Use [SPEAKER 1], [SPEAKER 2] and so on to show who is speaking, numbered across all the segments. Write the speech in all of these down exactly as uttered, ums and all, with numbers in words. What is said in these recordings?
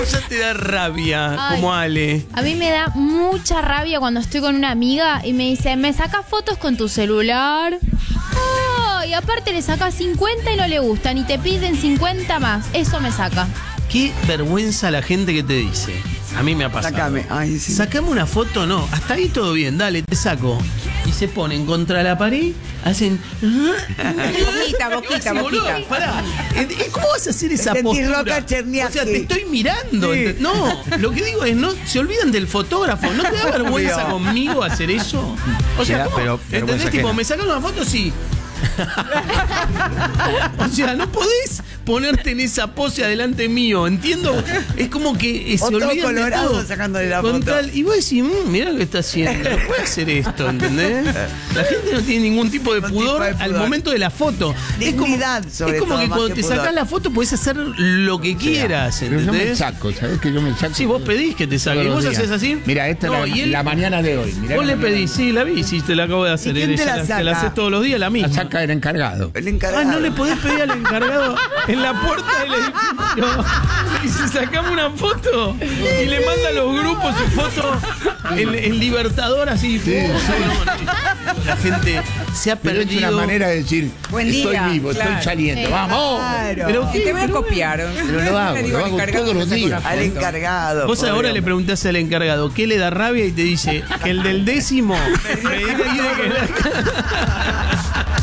[SPEAKER 1] Ya te da rabia,
[SPEAKER 2] Ay,
[SPEAKER 1] como Ale.
[SPEAKER 2] A mí me da mucha rabia cuando estoy con una amiga y me dice, ¿me sacas fotos con tu celular? Oh, y aparte le sacas cincuenta y no le gustan y te piden cincuenta más. Eso me saca.
[SPEAKER 1] Qué vergüenza la gente que te dice. A mí me ha pasado.
[SPEAKER 3] Sácame. Ay, sí.
[SPEAKER 1] Sacame una foto, no. Hasta ahí todo bien, dale, te saco. Y se ponen contra la pared, hacen.
[SPEAKER 4] Boquita, boquita,
[SPEAKER 1] Boludo,
[SPEAKER 4] boquita.
[SPEAKER 1] pará. ¿Cómo vas a hacer esa
[SPEAKER 3] Sentí
[SPEAKER 1] postura?
[SPEAKER 3] Roca Cherniaski.
[SPEAKER 1] O sea, te estoy mirando.
[SPEAKER 3] Sí.
[SPEAKER 1] ent- No, lo que digo es, no se olvidan del fotógrafo. ¿No te da vergüenza
[SPEAKER 3] Obvio.
[SPEAKER 1] conmigo hacer eso? O sea,
[SPEAKER 5] Me da,
[SPEAKER 1] ¿cómo?
[SPEAKER 5] pero
[SPEAKER 1] ¿Entendés?
[SPEAKER 5] vergüenza
[SPEAKER 1] Tipo,
[SPEAKER 5] ajena.
[SPEAKER 1] ¿me sacan una foto? Sí. O sea, no podés ponerte en esa pose adelante mío, entiendo. Es como que eh, se
[SPEAKER 3] O todo
[SPEAKER 1] olvidan de
[SPEAKER 3] colorado
[SPEAKER 1] todo.
[SPEAKER 3] sacándole la
[SPEAKER 1] Con
[SPEAKER 3] foto.
[SPEAKER 1] tal- y vos decís, mmm, mirá lo que está haciendo. No puede hacer esto, ¿entendés? La gente no tiene ningún tipo de
[SPEAKER 3] Ningún
[SPEAKER 1] pudor,
[SPEAKER 3] tipo de
[SPEAKER 1] al
[SPEAKER 3] pudor.
[SPEAKER 1] momento de la foto.
[SPEAKER 3] Dignidad,
[SPEAKER 1] es como,
[SPEAKER 3] sobre
[SPEAKER 1] es como
[SPEAKER 3] todo,
[SPEAKER 1] que
[SPEAKER 3] más
[SPEAKER 1] cuando
[SPEAKER 3] que
[SPEAKER 1] te
[SPEAKER 3] pudor.
[SPEAKER 1] sacás la foto podés hacer lo que quieras,
[SPEAKER 5] Pero yo me
[SPEAKER 1] ¿entendés?
[SPEAKER 5] saco, ¿sabés que yo me saco?
[SPEAKER 1] Sí, vos pedís que te
[SPEAKER 5] Todos
[SPEAKER 1] saque. ¿Y
[SPEAKER 5] los
[SPEAKER 1] vos
[SPEAKER 5] días.
[SPEAKER 1] haces así?
[SPEAKER 5] Mira, esta
[SPEAKER 1] No,
[SPEAKER 5] es
[SPEAKER 1] y
[SPEAKER 5] la,
[SPEAKER 1] él-
[SPEAKER 5] la mañana de hoy. Mirá
[SPEAKER 1] Vos
[SPEAKER 5] la
[SPEAKER 1] le
[SPEAKER 5] mañana.
[SPEAKER 1] pedís, sí, la vi, sí, te la acabo de hacer.
[SPEAKER 3] ¿Y quién te
[SPEAKER 1] Ella
[SPEAKER 3] la
[SPEAKER 1] Te la
[SPEAKER 3] saca?
[SPEAKER 1] haces todos los días, la misma.
[SPEAKER 5] La saca el encargado.
[SPEAKER 3] El encargado.
[SPEAKER 1] Ah, no le podés pedir al encargado en la puerta del edificio. Y se sacamos una foto y le manda a los grupos su foto en, en Libertador así.
[SPEAKER 5] Sí,
[SPEAKER 1] No, no, la gente se ha
[SPEAKER 5] Pero es
[SPEAKER 1] perdido.
[SPEAKER 5] una manera de decir,
[SPEAKER 4] Buen
[SPEAKER 5] estoy
[SPEAKER 4] día,
[SPEAKER 5] vivo,
[SPEAKER 4] claro.
[SPEAKER 5] estoy saliendo,
[SPEAKER 2] Sí.
[SPEAKER 5] vamos.
[SPEAKER 3] Claro.
[SPEAKER 1] Pero
[SPEAKER 4] Y te voy a
[SPEAKER 1] pero
[SPEAKER 4] copiar.
[SPEAKER 5] Pero lo hago,
[SPEAKER 4] Le digo
[SPEAKER 5] lo
[SPEAKER 4] al
[SPEAKER 5] hago
[SPEAKER 4] encargado
[SPEAKER 5] todos
[SPEAKER 4] que
[SPEAKER 5] los
[SPEAKER 4] me saque
[SPEAKER 5] días.
[SPEAKER 4] una
[SPEAKER 3] Al
[SPEAKER 4] foto.
[SPEAKER 3] encargado.
[SPEAKER 1] Vos
[SPEAKER 3] pobre
[SPEAKER 1] ahora le
[SPEAKER 3] hombre.
[SPEAKER 1] preguntás al encargado qué le da rabia y te dice que el del décimo me dice que la-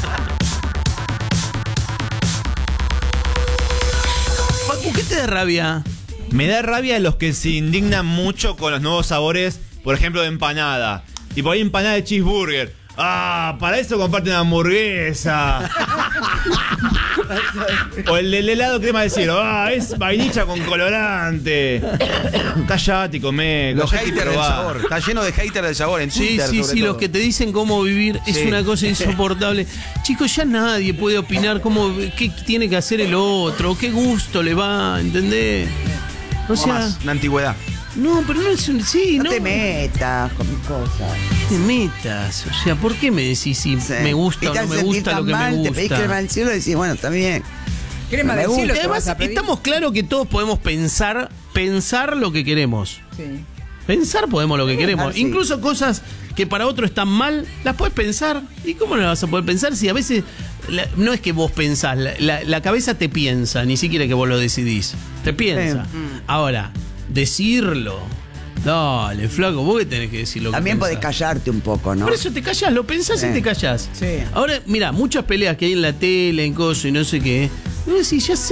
[SPEAKER 1] Facu, ¿qué te da rabia?
[SPEAKER 6] Me da rabia los que se indignan mucho con los nuevos sabores, por ejemplo, de empanada. Tipo, hay empanada de cheeseburger. Ah, para eso comparte una hamburguesa. O el del helado, ¿qué más decir? Ah, es vainilla con colorante. Callate, comé.
[SPEAKER 5] Los
[SPEAKER 6] callate y
[SPEAKER 5] haters del
[SPEAKER 6] probá.
[SPEAKER 5] sabor. Está lleno de haters del sabor en
[SPEAKER 1] Sí,
[SPEAKER 5] Twitter,
[SPEAKER 1] sí,
[SPEAKER 5] sobre
[SPEAKER 1] sí,
[SPEAKER 5] todo.
[SPEAKER 1] los que te dicen cómo vivir es
[SPEAKER 5] Sí.
[SPEAKER 1] una cosa insoportable. Chicos, ya nadie puede opinar cómo, qué tiene que hacer el otro, qué gusto le va, ¿entendés? O
[SPEAKER 5] No
[SPEAKER 1] sea,
[SPEAKER 5] más, una antigüedad.
[SPEAKER 1] no, pero no es un... Sí,
[SPEAKER 3] No,
[SPEAKER 1] no,
[SPEAKER 3] te metas con mis cosas.
[SPEAKER 1] te metas. O sea, ¿por qué me decís si
[SPEAKER 3] Sí.
[SPEAKER 1] me gusta
[SPEAKER 3] Y
[SPEAKER 1] o
[SPEAKER 3] te
[SPEAKER 1] no
[SPEAKER 3] hace
[SPEAKER 1] me
[SPEAKER 3] sentir
[SPEAKER 1] gusta lo
[SPEAKER 3] tan
[SPEAKER 1] que
[SPEAKER 3] mal,
[SPEAKER 1] me
[SPEAKER 3] Te pedís
[SPEAKER 1] gusta?
[SPEAKER 3] crema del cielo y decís, bueno, está bien.
[SPEAKER 4] Crema
[SPEAKER 3] Me
[SPEAKER 4] del
[SPEAKER 3] gusta.
[SPEAKER 4] cielo
[SPEAKER 1] Y
[SPEAKER 4] te vas
[SPEAKER 1] además
[SPEAKER 4] a pedir.
[SPEAKER 1] estamos claros que todos podemos pensar, pensar lo que queremos.
[SPEAKER 4] Sí.
[SPEAKER 1] Pensar podemos lo que queremos.
[SPEAKER 3] sí.
[SPEAKER 1] Incluso cosas que para otro están mal, las puedes pensar. ¿Y cómo no las vas a poder pensar si a veces la- no es que vos pensás, la, la- la cabeza te piensa, ni siquiera que vos lo decidís. Te piensa. Ahora, decirlo. Dale, flaco, vos que tenés que decir lo que
[SPEAKER 3] También podés
[SPEAKER 1] pensás.
[SPEAKER 3] callarte un poco, ¿no?
[SPEAKER 1] Por eso te callás, lo pensás
[SPEAKER 3] Sí.
[SPEAKER 1] y te callás.
[SPEAKER 3] Sí.
[SPEAKER 1] Ahora, mira, muchas peleas que hay en la tele, en cosas y no sé qué. No decís, ya sé.